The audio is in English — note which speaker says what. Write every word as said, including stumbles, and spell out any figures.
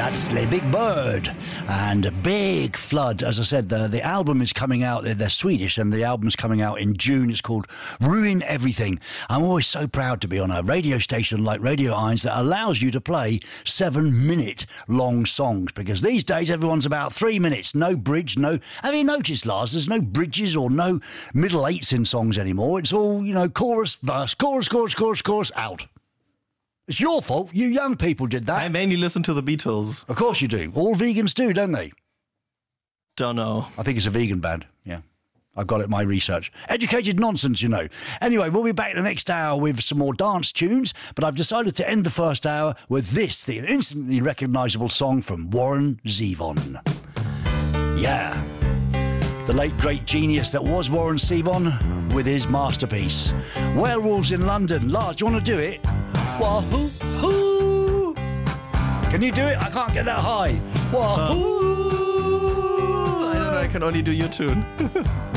Speaker 1: That's Sleigh Big Bird and Big Flood. As I said, the, the album is coming out. They're, they're Swedish, and the album's coming out in June. It's called Ruin Everything. I'm always so proud to be on a radio station like Radio Irons that allows you to play seven-minute long songs, because these days everyone's about three minutes. No bridge, no... Have you noticed, Lars, there's no bridges or no middle eights in songs anymore. It's all, you know, chorus, verse, chorus, chorus, chorus, chorus, out. It's your fault. You young people did that.
Speaker 2: I mainly listen to the Beatles.
Speaker 1: Of course you do. All vegans do, don't they?
Speaker 2: Don't know.
Speaker 1: I think it's a vegan band, yeah. I've got it in my research. Educated nonsense, you know. Anyway, we'll be back the next hour with some more dance tunes, but I've decided to end the first hour with this, the instantly recognisable song from Warren Zevon. Yeah. The late great genius that was Warren Zevon with his masterpiece. Werewolves in London. Lars, do you want to do it? Wahoo, hoo. Can you do it? I can't get that high. Wahoo.
Speaker 2: I don't know, I can only do your tune.